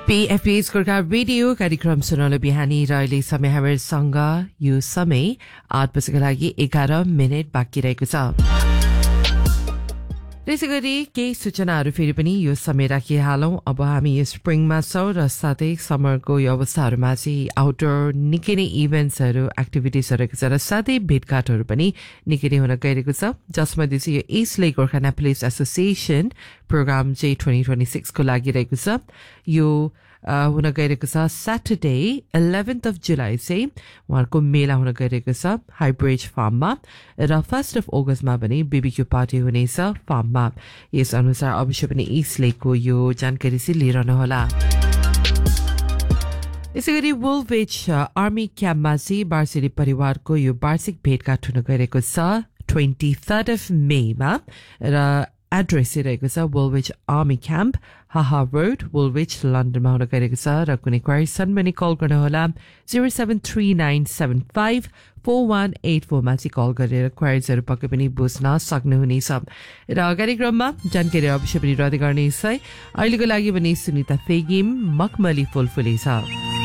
PFP's Kurka Radio कार्यक्रम सुनाउन बिहानी र अहिले समय हामीसँग यो समय 8 बजेको लागि 11 मिनेट बाँकी रहेको छ। त्यसैगरी केही सूचनाहरू फेरि पनि यो समय राखिहालौं। अब हामी यो स्प्रिङमा छौं र साथै समरको यो अवस्थाहरूमा चाहिँ आउटडोर निकै नै इभेन्ट्सहरू एक्टिभिटिजहरू रहेको छ र साथै भेटघाटहरू पनि निकै नै हुन गइरहेको छ, जसमध्ये चाहिँ यो ईस्ट लेक गोर्खा नेपलिस एसोसिएसन प्रोग्राम चाहिँ 2026 को लागि रहेको छ। यो हुन गइरहेको छ सैटरडे 11th of July चाहिँ उहाँको मेला हुन गइरहेको छ हाइब्रिज फार्ममा र 1st of August मा पनि बीबीक्यू पार्टी हुनेछ फार्ममा। यस अनुसार अवश्य पनि ईस्ट लेकको यो जानकारी चाहिँ लिइरहनु होला। यसैगरी वुल्विच आर्मी क्याम्पमा चाहिँ बार्सेली परिवारको यो वार्षिक भेटघाट हुन गइरहेको छ 23rd of May मा र एड्रेस रहेको छ वुल्विच आर्मी क्याम्प हाहा रोड वुल्विच लन्डनमा हुन गइरहेको छ र कुनै क्वेरी छन् भने कल गर्नुहोला 0739754184 मा चाहिँ कल गरेर क्वेरीजहरू पक्कै पनि बुझ्न सक्नुहुनेछ र कार्यक्रममा जानकारी अवश्य पनि रहँदै गर्नेछ। अहिलेको लागि भने सुनिता फेगिम मखमली फुलफुली छ।